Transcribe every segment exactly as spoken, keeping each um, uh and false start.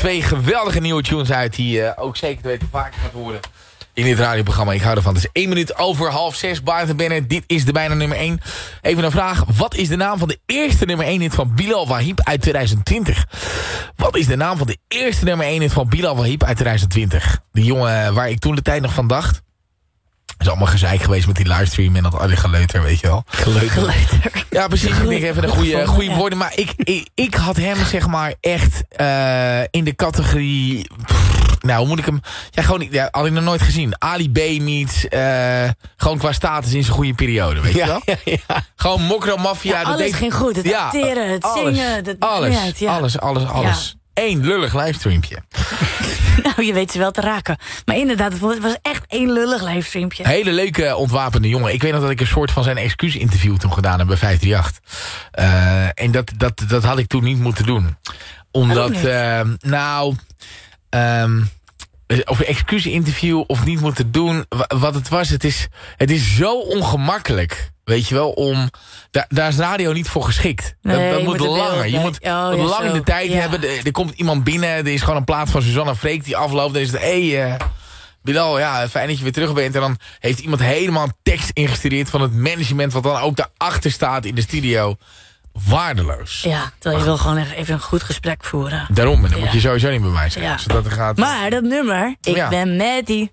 twee geweldige nieuwe tunes uit... die uh, ook zeker te weten vaker gaat horen in dit radioprogramma. Ik hou ervan. Het is één minuut over half zes. Bart en Bennett, dit is de bijna nummer één. Even een vraag. Wat is de naam van de eerste nummer één hit van Bilal Wahib uit twintig twintig? Wat is de naam van de eerste nummer één hit van Bilal Wahib uit twintig twintig? Die jongen waar ik toen de tijd nog van dacht... is allemaal gezeik geweest met die livestream en dat alle geleuter, weet je wel. Geleuter. geleuter. Ja, precies. Ik denk even de goede, goede woorden. Maar ik, ik, ik had hem, zeg maar, echt uh, in de categorie... Pff, nou, hoe moet ik hem... Ja, gewoon, ja, had ik nog nooit gezien. Ali B meets... Uh, gewoon qua status in zijn goede periode, weet ja, je wel? Ja, ja. Gewoon Mokro Mafia. Ja, alles deed, ging goed. Het ja, acteren, het alles, zingen. Het, alles, uit, ja. alles, alles, alles. Ja. Eén lullig livestreampje. Nou, je weet ze wel te raken. Maar inderdaad, het was echt één lullig livestreampje. Hele leuke, ontwapende jongen. Ik weet nog dat ik een soort van zijn excuusinterview toen gedaan heb bij vijf drie acht. Uh, en dat, dat, dat had ik toen niet moeten doen. Omdat, uh, nou... Um, of een excuusinterview of niet moeten doen. Wat het was, het is, het is zo ongemakkelijk. Weet je wel, om... Daar, daar is radio niet voor geschikt. Nee, dat dat je moet moet langer. beeld, je moet oh, ja, lang de tijd ja. hebben. Er, er komt iemand binnen. Er is gewoon een plaat van Suzanne Freek die afloopt. Dan is het, hé, hey, uh, Bilal, ja, fijn dat je weer terug bent. En dan heeft iemand helemaal een tekst ingestudeerd van het management... wat dan ook daarachter staat in de studio. Waardeloos. Ja, terwijl je wil gewoon even een goed gesprek voeren. Daarom, en dan ja. moet je sowieso niet bij mij zijn. Ja. Zodat er gaat... Maar dat nummer, ik ja. ben met die...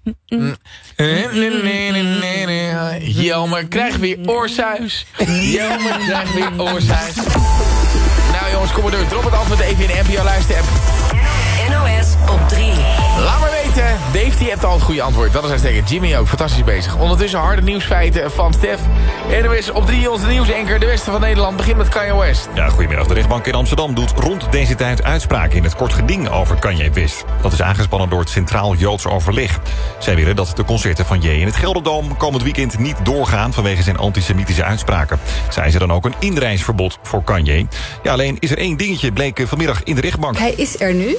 Jelmer krijgt weer oorsuis. Jelmer krijgt weer oorsuis. Nou jongens, kom maar door. Drop het antwoord even in de N P O-luister-app. N O S op drie. Laat maar weten. Dave die hebt al het goede antwoord. Dat is uitstekend. Jimmy ook. Fantastisch bezig. Ondertussen harde nieuwsfeiten van Stef. N O S op drie. Onze nieuwsanker. De westen van Nederland. Begint met Kanye West. Ja, goedemiddag. De rechtbank in Amsterdam doet rond deze tijd uitspraken in het kort geding over Kanye West. Dat is aangespannen door het Centraal Joods Overleg. Zij willen dat de concerten van J in het Gelderdoom komend weekend niet doorgaan vanwege zijn antisemitische uitspraken. Zij ze dan ook een inreisverbod voor Kanye. Ja, alleen is er één dingetje, bleek vanmiddag in de rechtbank. Hij is er nu.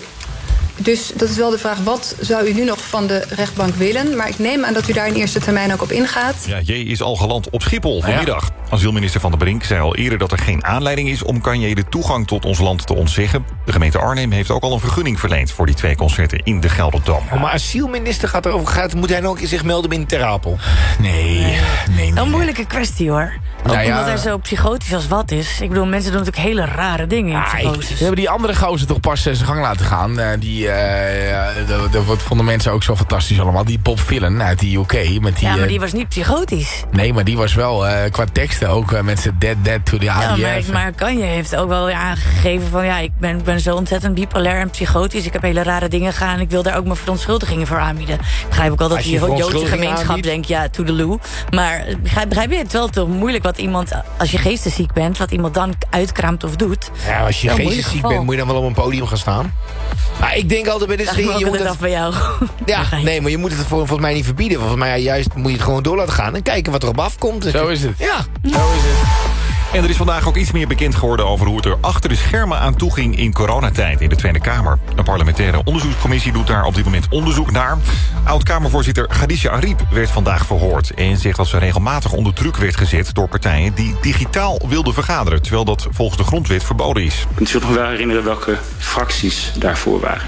Dus dat is wel de vraag, wat zou u nu nog van de rechtbank willen? Maar ik neem aan dat u daar in eerste termijn ook op ingaat. Ja, J is al geland op Schiphol vanmiddag. Ja. Asielminister Van der Brink zei al eerder dat er geen aanleiding is... om Kanye de toegang tot ons land te ontzeggen. De gemeente Arnhem heeft ook al een vergunning verleend... voor die twee concerten in de Gelderdoom. Oh, maar asielminister gaat erover gaat, moet hij nog zich melden binnen Ter Apel? Nee, nee, nee. nee. Een moeilijke kwestie, hoor. Ook nou ja. Omdat hij zo psychotisch als wat is. Ik bedoel, mensen doen natuurlijk hele rare dingen in psychoses. We hebben die andere gozer toch pas zijn gang laten gaan. Uh, die, uh, dat vonden mensen ook zo fantastisch allemaal. Die Bob Villen uit de U K. Met die, ja, maar die uh, was niet psychotisch. Nee, maar die was wel uh, qua teksten ook uh, met z'n dead, dead to the A D F. Ja, maar, maar Kanye heeft ook wel aangegeven van... ja, ik ben, ik ben zo ontzettend bipolair en psychotisch. Ik heb hele rare dingen gedaan. Ik wil daar ook mijn verontschuldigingen voor aanbieden. Ik begrijp ook al dat die Joodse gemeenschap aanbiedt. denkt... ja, toedeloe. Maar begrijp, begrijp je het wel toch moeilijk wat iemand... als je geestesziek bent, wat iemand dan uitkraamt of doet. Ja, als je geestesziek bent, moet je dan wel op een podium gaan staan. Maar ik denk altijd bij dit soort dingen... Je moet het af bij jou. Ja, nee, maar je moet het volgens mij niet verbieden. Volgens mij juist moet je het gewoon door laten gaan... en kijken wat er op afkomt. Zo is het. Ja, zo is het. En er is vandaag ook iets meer bekend geworden over hoe het er achter de schermen aan toe ging in coronatijd in de Tweede Kamer. Een parlementaire onderzoekscommissie doet daar op dit moment onderzoek naar. Oud-Kamervoorzitter Khadija Ariep werd vandaag verhoord en zegt dat ze regelmatig onder druk werd gezet door partijen die digitaal wilden vergaderen, terwijl dat volgens de grondwet verboden is. Kunt u zich nog wel herinneren welke fracties daarvoor waren?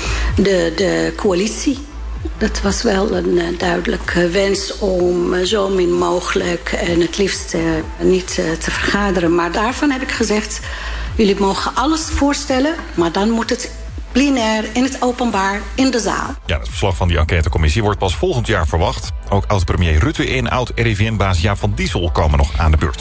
De, de coalitie. Dat was wel een uh, duidelijke wens om uh, zo min mogelijk en het liefst uh, niet uh, te vergaderen. Maar daarvan heb ik gezegd, jullie mogen alles voorstellen, maar dan moet het plenair, in het openbaar, in de zaal. Ja, het verslag van die enquêtecommissie wordt pas volgend jaar verwacht. Ook oud-premier Rutte en oud-R I V N-baas Jaap van Diesel komen nog aan de beurt.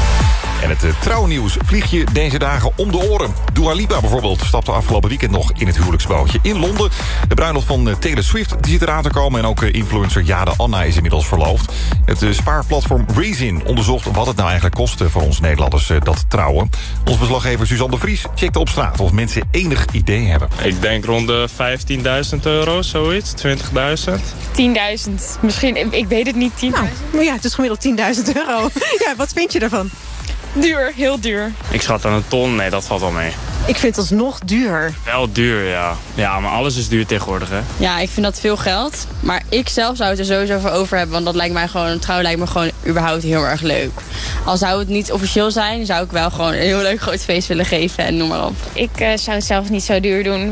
En het uh, trouwnieuws vlieg je deze dagen om de oren. Dua Lipa bijvoorbeeld stapte afgelopen weekend nog in het huwelijksbootje in Londen. De bruiloft van uh, Taylor Swift die zit eraan te komen. En ook uh, influencer Jade Anna is inmiddels verloofd. Het uh, spaarplatform Reason onderzocht wat het nou eigenlijk kostte voor ons Nederlanders uh, dat trouwen. Onze verslaggever Suzanne de Vries checkte op straat of mensen enig idee hebben. Ik denk rond de vijftienduizend euro, zoiets. twintigduizend. tienduizend. Misschien, ik weet het niet, tienduizend. Nou, ja, het is gemiddeld tienduizend euro. Ja, wat vind je ervan? Duur, heel duur. Ik schat aan een ton, nee, dat valt wel mee. Ik vind het alsnog duur. Wel duur, ja. Ja, maar alles is duur tegenwoordig, hè? Ja, ik vind dat veel geld. Maar ik zelf zou het er sowieso voor over hebben. Want dat lijkt mij gewoon, een trouw lijkt me gewoon überhaupt heel erg leuk. Al zou het niet officieel zijn, zou ik wel gewoon een heel leuk groot feest willen geven en noem maar op. Ik uh, zou het zelf niet zo duur doen.